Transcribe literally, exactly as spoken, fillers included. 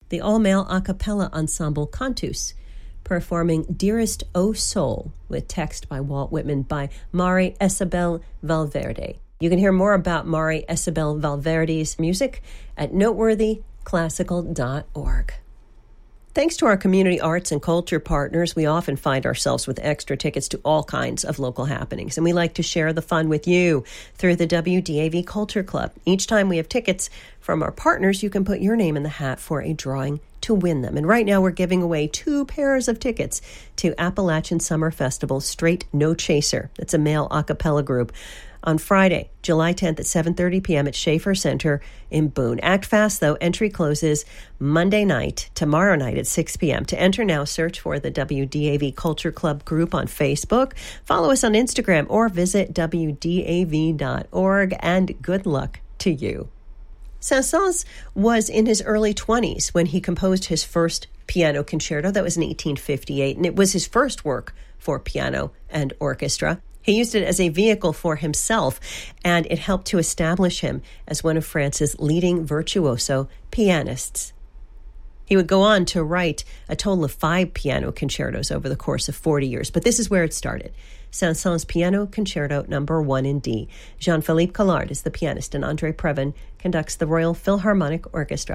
the all-male a cappella ensemble Cantus, performing Dearest O Soul, with text by Walt Whitman by Mari Isabel Valverde. You can hear more about Mari Isabel Valverde's music at noteworthy classical dot org. Thanks to our community arts and culture partners, we often find ourselves with extra tickets to all kinds of local happenings, and we like to share the fun with you through the W D A V Culture Club. Each time we have tickets from our partners, you can put your name in the hat for a drawing to win them. And right now we're giving away two pairs of tickets to Appalachian Summer Festival Straight No Chaser. It's a male a cappella group on Friday, July tenth at seven thirty p.m. at Schaefer Center in Boone. Act fast, though. Entry closes Monday night, tomorrow night at six p.m. To enter now, search for the W D A V Culture Club group on Facebook. Follow us on Instagram or visit W D A V dot org, and good luck to you. Saint-Saëns was in his early twenties when he composed his first piano concerto. That was in eighteen fifty-eight, and it was his first work for piano and orchestra. He used it as a vehicle for himself, and it helped to establish him as one of France's leading virtuoso pianists. He would go on to write a total of five piano concertos over the course of forty years, but this is where it started. Saint-Saëns Piano Concerto Number One in D. Jean-Philippe Collard is the pianist, and André Previn conducts the Royal Philharmonic Orchestra.